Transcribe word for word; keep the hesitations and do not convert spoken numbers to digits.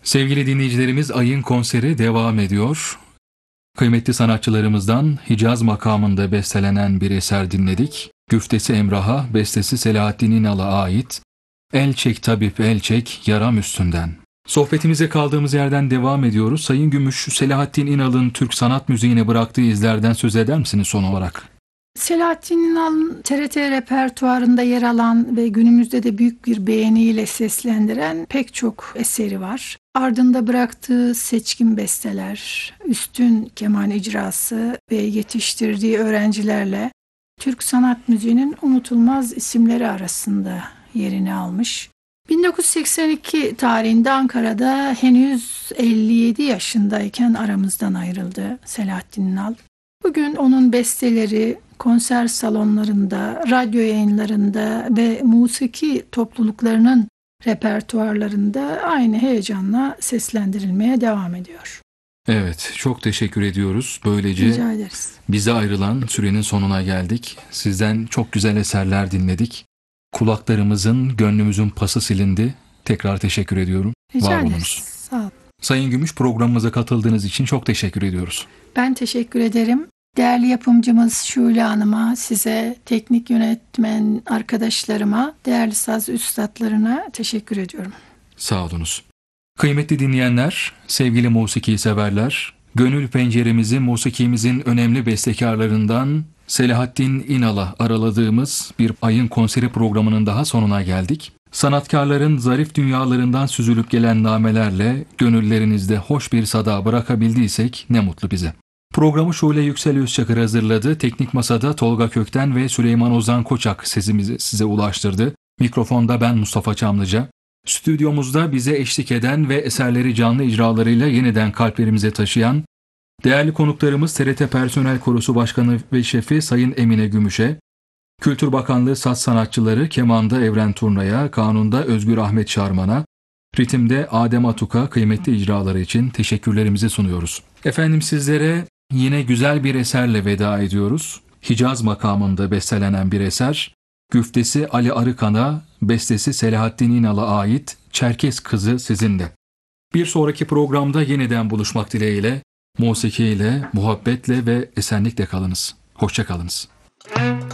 Sevgili dinleyicilerimiz, Ayın konseri devam ediyor. Kıymetli sanatçılarımızdan Hicaz makamında bestelenen bir eser dinledik. Güftesi Emrah'a, bestesi Selahattin İnal'a ait El Çek Tabip El Çek Yaram Üstünden. Sohbetimize kaldığımız yerden devam ediyoruz. Sayın Gümüş, Selahattin İnal'ın Türk sanat müziğine bıraktığı izlerden söz eder misiniz son olarak? Selahattin İnal'ın T R T repertuarında yer alan ve günümüzde de büyük bir beğeniyle seslendiren pek çok eseri var. Ardında bıraktığı seçkin besteler, üstün keman icrası ve yetiştirdiği öğrencilerle Türk sanat müziğinin unutulmaz isimleri arasında yerini almış. bin dokuz yüz seksen iki tarihinde Ankara'da henüz elli yedi yaşındayken aramızdan ayrıldı Selahattin İnal. Bugün onun besteleri konser salonlarında, radyo yayınlarında ve musiki topluluklarının repertuarlarında aynı heyecanla seslendirilmeye devam ediyor. Evet, çok teşekkür ediyoruz. Böylece Rica ederiz. bize ayrılan sürenin sonuna geldik. Sizden çok güzel eserler dinledik. Kulaklarımızın, gönlümüzün pası silindi. Tekrar teşekkür ediyorum. Rica Var ederiz. olunuz. Sağ olun. Sayın Gümüş, programımıza katıldığınız için çok teşekkür ediyoruz. Ben teşekkür ederim. Değerli yapımcımız Şule Hanım'a, size, teknik yönetmen arkadaşlarıma, değerli saz üstadlarına teşekkür ediyorum. Sağ olunuz. Kıymetli dinleyenler, sevgili musiki severler, gönül penceremizi musikimizin önemli bestekarlarından Selahattin İnal'a araladığımız bir Ayın konseri programının daha sonuna geldik. Sanatkarların zarif dünyalarından süzülüp gelen namelerle gönüllerinizde hoş bir sada bırakabildiysek ne mutlu bize. Programı Şule Yüksel Özçakır hazırladı. Teknik Masada Tolga Kökten ve Süleyman Ozan Koçak sesimizi size ulaştırdı. Mikrofonda ben Mustafa Çamlıca. Stüdyomuzda bize eşlik eden ve eserleri canlı icralarıyla yeniden kalplerimize taşıyan değerli konuklarımız T R T Personel Korosu Başkanı ve Şefi Sayın Emine Gümüş'e, Kültür Bakanlığı saz sanatçıları kemanda Evren Turna'ya, kanunda Özgür Ahmet Şarman'a, ritimde Adem Atuk'a kıymetli icraları için teşekkürlerimizi sunuyoruz. Efendim, sizlere yine güzel bir eserle veda ediyoruz. Hicaz makamında bestelenen bir eser, güftesi Ali Arıkan'a, bestesi Selahattin İnal'a ait Çerkes Kızı sizinle. Bir sonraki programda yeniden buluşmak dileğiyle, musikiyle, muhabbetle ve esenlikle kalınız. Hoşça kalınız.